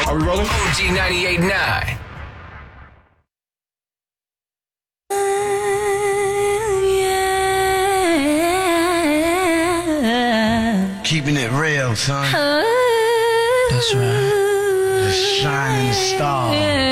Are we rolling? OG 98.9. Keeping it real, son. That's right. The shining star.